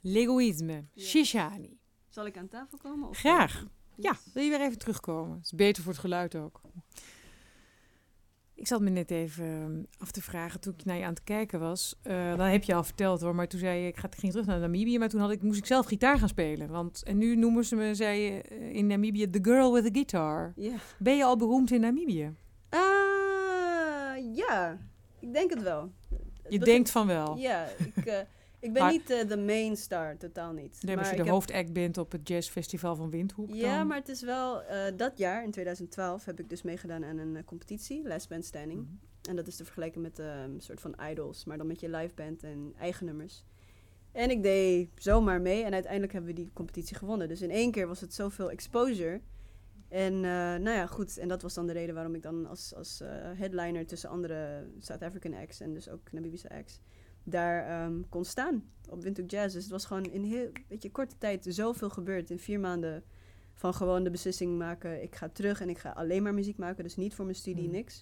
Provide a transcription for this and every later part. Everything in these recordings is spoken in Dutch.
L'Egoïsme, Shishani. Zal ik aan tafel komen? Of Graag. Yes. Ja, wil je weer even terugkomen? Het is beter voor het geluid ook. Ik zat me net even af te vragen toen ik naar je aan het kijken was. Dan heb je al verteld hoor, maar toen zei je, ging terug naar Namibië, maar toen moest ik zelf gitaar gaan spelen. En nu noemen ze me, zei je, in Namibië, the girl with a guitar. Yeah. Ben je al beroemd in Namibië? Ja, ik denk het wel. Je denkt van wel. Ja, ik ben niet de main star, totaal niet. Nee, als je de hoofdact bent op het jazzfestival van Windhoek. Ja, maar het is wel, dat jaar, in 2012, heb ik dus meegedaan aan een competitie, Last Man Standing. Mm-hmm. En dat is te vergelijken met een soort van idols, maar dan met je live band en eigen nummers. En ik deed zomaar mee en uiteindelijk hebben we die competitie gewonnen. Dus in 1 keer was het zoveel exposure. En nou ja, goed. En dat was dan de reden waarom ik dan als headliner tussen andere South African acts en dus ook Namibische acts daar kon staan op Windhoek Jazz. Dus het was gewoon in heel korte tijd zoveel gebeurd. In 4 maanden van gewoon de beslissing maken. Ik ga terug en ik ga alleen maar muziek maken. Dus niet voor mijn studie, niks.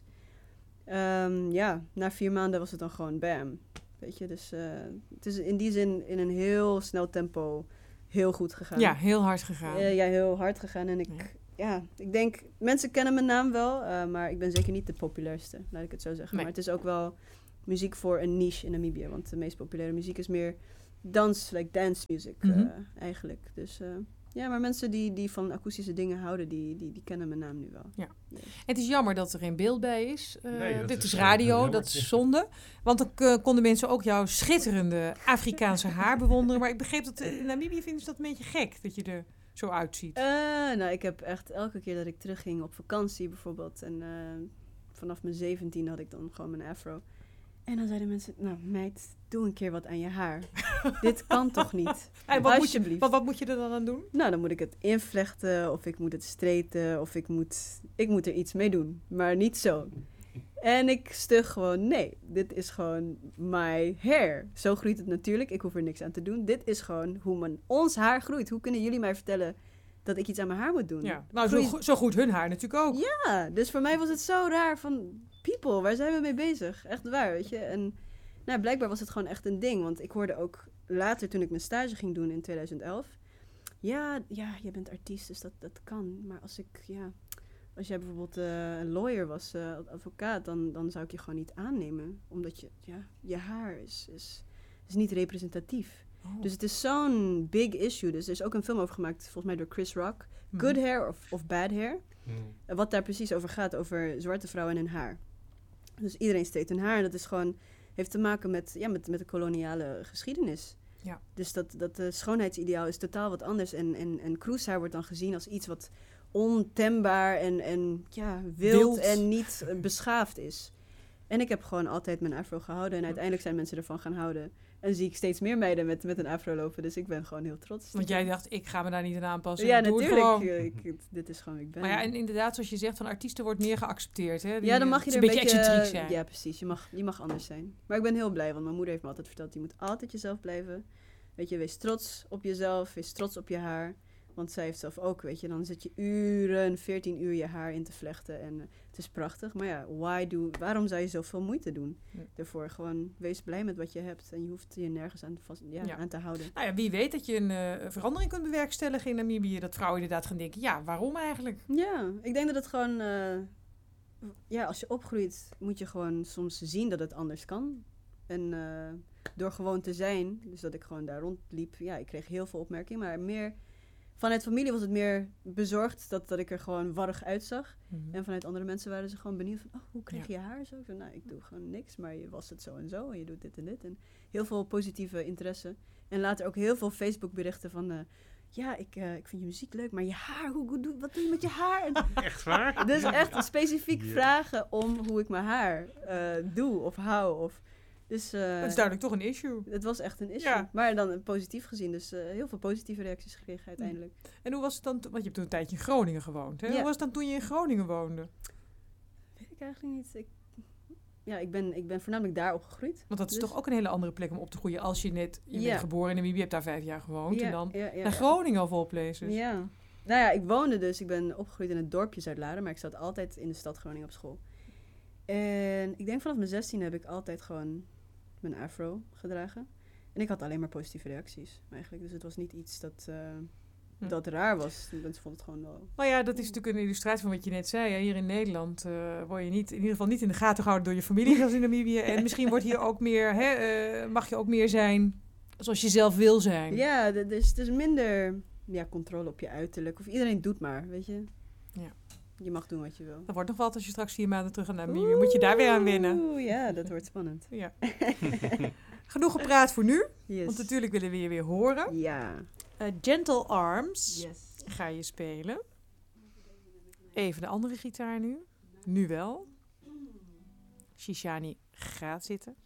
Na 4 maanden was het dan gewoon bam. Weet je, dus het is in die zin in een heel snel tempo heel goed gegaan. Ja, heel hard gegaan. Heel hard gegaan. En ik denk, mensen kennen mijn naam wel, maar ik ben zeker niet de populairste, laat ik het zo zeggen. Nee. Maar het is ook wel muziek voor een niche in Namibië, want de meest populaire muziek is meer dance music eigenlijk. Dus maar mensen die van akoestische dingen houden, die kennen mijn naam nu wel. Ja. Yes. Het is jammer dat er geen beeld bij is. Dit is radio, dat is zonde. Want dan konden mensen ook jouw schitterende Afrikaanse haar bewonderen. Maar ik begreep dat in Namibië vinden ze dat een beetje gek, dat je er zo uitziet. Ik heb echt elke keer dat ik terugging op vakantie bijvoorbeeld. En vanaf mijn 17 had ik dan gewoon mijn afro. En dan zeiden mensen, nou meid, doe een keer wat aan je haar. Dit kan toch niet? Alsjeblieft. Wat moet je er dan aan doen? Nou, dan moet ik het invlechten of ik moet het straighten of ik moet er iets mee doen. Maar niet zo. En ik stug gewoon, nee, dit is gewoon my hair. Zo groeit het natuurlijk, ik hoef er niks aan te doen. Dit is gewoon hoe ons haar groeit. Hoe kunnen jullie mij vertellen dat ik iets aan mijn haar moet doen? Ja, nou, zo groeit hun haar natuurlijk ook. Ja, dus voor mij was het zo raar van, people, waar zijn we mee bezig? Echt waar, weet je. En nou, blijkbaar was het gewoon echt een ding. Want ik hoorde ook later, toen ik mijn stage ging doen in 2011... Ja, je bent artiest, dus dat kan. Maar als jij bijvoorbeeld een lawyer was, advocaat, dan zou ik je gewoon niet aannemen. Omdat je haar is niet representatief. Oh. Dus het is zo'n big issue. Dus er is ook een film over gemaakt, volgens mij door Chris Rock. Good hair of bad hair. Wat daar precies over gaat, over zwarte vrouwen en hun haar. Dus iedereen steekt hun haar. En dat is gewoon, heeft te maken met de koloniale geschiedenis. Ja. Dus dat schoonheidsideaal is totaal wat anders. En kroeshaar wordt dan gezien als iets wat ontembaar en wild en niet beschaafd is. En ik heb gewoon altijd mijn afro gehouden. En uiteindelijk zijn mensen ervan gaan houden. En zie ik steeds meer meiden met een afro lopen. Dus ik ben gewoon heel trots. Want jij dacht, ik ga me daar niet aan aanpassen. Ja, natuurlijk. Dit is gewoon wie ik ben. Maar ja, en inderdaad, zoals je zegt, van artiesten wordt meer geaccepteerd. Hè? Dan mag je er een beetje excentriek zijn. Ja, precies. Je mag anders zijn. Maar ik ben heel blij, want mijn moeder heeft me altijd verteld, je moet altijd jezelf blijven. Weet je, wees trots op jezelf. Wees trots op je haar. Want zij heeft zelf ook, weet je, dan zit je 14 uur je haar in te vlechten. En het is prachtig. Maar ja, waarom zou je zoveel moeite doen? Daarvoor gewoon, wees blij met wat je hebt. En je hoeft je nergens aan te houden. Nou ja, wie weet dat je een verandering kunt bewerkstelligen in Namibië. Dat vrouwen inderdaad gaan denken, ja, waarom eigenlijk? Ja, ik denk dat het gewoon, als je opgroeit, moet je gewoon soms zien dat het anders kan. En door gewoon te zijn, dus dat ik gewoon daar rondliep, ik kreeg heel veel opmerkingen, maar meer vanuit familie was het meer bezorgd dat ik er gewoon warrig uitzag. Mm-hmm. En vanuit andere mensen waren ze gewoon benieuwd van, hoe kreeg je haar zo? Nou, ik doe gewoon niks, maar je was het zo en zo en je doet dit en dit. En heel veel positieve interesse. En later ook heel veel Facebook berichten van, ik vind je muziek leuk, maar je haar, wat doe je met je haar? Echt waar? Dus echt specifiek vragen om hoe ik mijn haar doe of hou. Dus, het is duidelijk toch een issue. Het was echt een issue. Ja. Maar dan positief gezien. Dus heel veel positieve reacties gekregen uiteindelijk. En hoe was het dan, want je hebt toen een tijdje in Groningen gewoond. Hè? Ja. Hoe was het dan toen je in Groningen woonde? Weet ik eigenlijk niet. Ik ben voornamelijk daar opgegroeid. Want dat is toch ook een hele andere plek om op te groeien. Als je bent geboren in Namibië, je hebt daar 5 jaar gewoond. En dan naar Groningen of all places. Ja. Nou ja, ik ben opgegroeid in het dorpje Zuid-Laren. Maar ik zat altijd in de stad Groningen op school. En ik denk vanaf mijn 16 heb ik altijd gewoon mijn afro gedragen. En ik had alleen maar positieve reacties eigenlijk. Dus het was niet iets dat raar was. Mensen vonden het gewoon wel... Nou ja, dat is natuurlijk een illustratie van wat je net zei. Hè. Hier in Nederland word je in ieder geval niet in de gaten gehouden door je familie zoals in Namibië. En misschien wordt hier ook meer, mag je ook meer zijn zoals je zelf wil zijn. Ja, dus minder controle op je uiterlijk. Of iedereen doet maar, weet je. Ja. Je mag doen wat je wil. Dat wordt nog wat als je straks 4 maanden terug gaat naar Namibië. Moet je daar weer aan wennen. Oeh, ja, dat wordt spannend. Ja. Genoeg gepraat voor nu. Yes. Want natuurlijk willen we je weer horen. Ja. Gentle Arms Yes. ga je spelen. Even de andere gitaar nu. Nu wel. Shishani gaat zitten.